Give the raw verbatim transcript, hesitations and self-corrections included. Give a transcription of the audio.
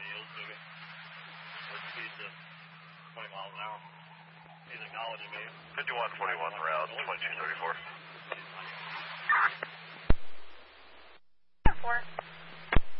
the yield to me. What speed to twenty miles an hour. He's acknowledging me. fifty-one forty-one, route twenty-two thirty-four.